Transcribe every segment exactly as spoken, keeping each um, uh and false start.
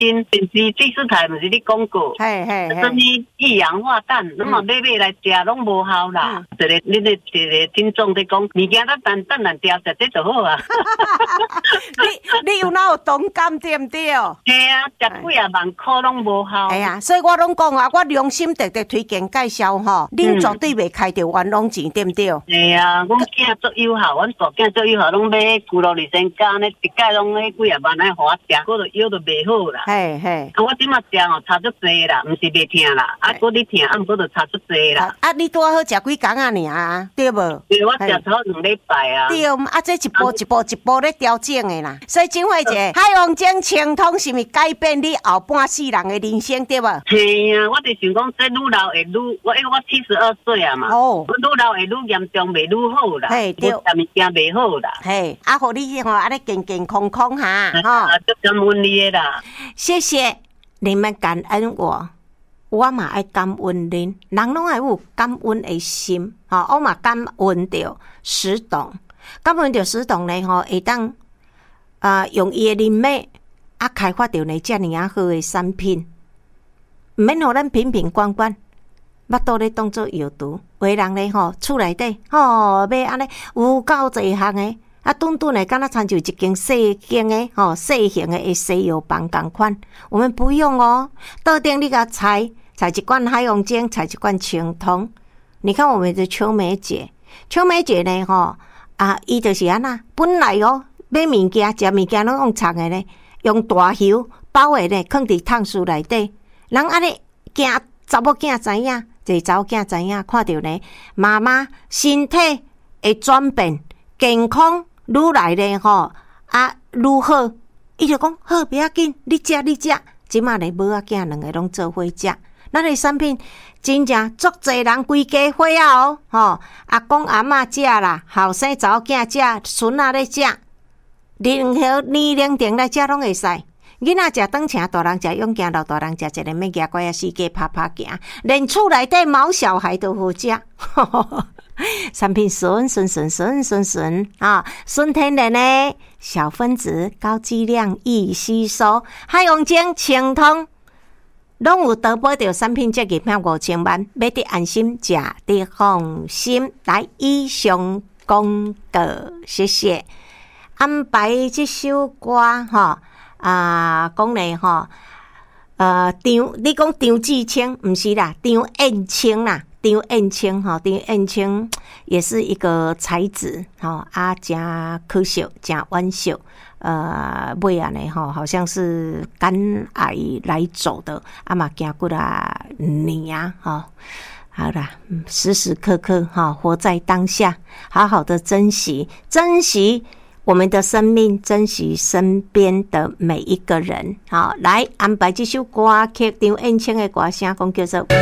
电视电视台，不是你讲过？ 嘿嘿嘿， 什么一氧化碳，那么买买来食拢无效啦。一个你个一个听众在讲，物件咱等等人调食，这就好啊。 你你有哪有同感对不对？ 系啊，食几啊万块拢无效。 哎呀，所以我拢讲啊，我良心直直推荐介绍吼，恁绝对袂开着冤枉钱，对不对？ 系啊，阮囝做有效，阮大囝做有效，拢买骨肉二仙胶呢，一概拢迄几啊万来互我食，嗰度药都袂好啦。 嘿嘿， 啊，我即马食哦，差足济啦，毋是袂疼啦，啊，嗰啲疼，啊，毋过就差足济啦。 啊，你拄好食几工啊？尔对无？ 对，我食头两礼拜啊。 对，啊，这一步一步一步咧调整的啦。所以景惠姐，海王精清通是咪改变你后半世人的人生对无？ 系啊，我就想讲，这愈老会愈，我因为我七十二岁啊嘛，哦，我愈老会愈严重，袂愈好啦， 嘿，对， 物件袂好啦， 嘿，啊，互你吼安尼健健康康哈，吼， 啊，足感恩你的啦， 谢谢你们感恩我。我嘛爱感恩恁，人拢爱有感恩的心，吼，我嘛感恩着石董，感恩着石董呢，吼，会当啊用伊的人脉啊开发着呢遮尔啊好的产品，毋免互咱瓶瓶罐罐，腹肚咧当做药毒，有人咧吼厝内底吼要安尼有够侪项的。啊，顿顿的，敢若参像一间细间的吼，细型的西药房共款。我们不用哦，倒顶你甲采采一罐海王精，采一罐清通。你看我们的秋梅姐，秋梅姐呢吼啊，伊就是安那，本来哦买物件、食物件拢用长的呢，用大油包的呢，放伫烫书内底。人安尼惊查某囝知影，就是查某囝知影，看到呢，妈妈身体会转变，健康。愈来咧吼啊愈好，伊就讲好不要紧，你食你食，即马咧母仔囝两个拢做伙食，咱的产品真正足侪人规家伙啊哦，吼阿公阿嬷食啦，后生查某囝食，孙仔咧食，任何年龄层来食拢会使。囡仔食当请，大人食勇健，老大人食一个免夹拐啊，四界拍拍行，连厝内底毛小孩都好食。产品纯纯纯纯纯纯啊，纯天然的小分子，高剂量易吸收，海王精清通，拢有得保着产品，这个票五千万，买得安心，食得放心。来，以上广告，谢谢。安排这首歌哈啊，讲嘞哈，呃，张你讲张继清，不是啦，张燕青啦。张燕青哈，张燕青也是一个才子哈，啊，真可惜，真惋惜，呃，尾啊呢哈，好像是肝癌来走的，啊嘛，行过啦年啊哈，好啦，时时刻刻哈，活在当下，好好的珍惜，珍惜我们的生命，珍惜身边的每一个人。好，来安排这首歌曲，张燕青的歌声，讲叫做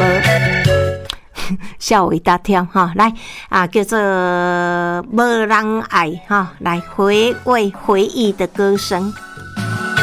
吓我一大跳哈！来啊，叫做无人爱哈，来回味回忆的歌声。